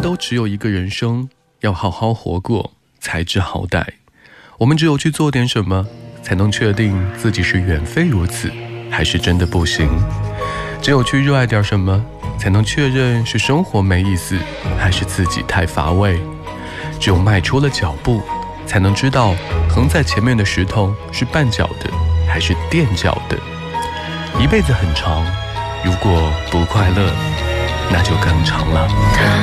都只有一个人生，要好好活过才知好歹。我们只有去做点什么，才能确定自己是远非如此，还是真的不行。只有去热爱点什么，才能确认是生活没意思，还是自己太乏味。只有迈出了脚步，才能知道横在前面的石头是绊脚的，还是垫脚的。一辈子很长，如果不快乐，那就更长了。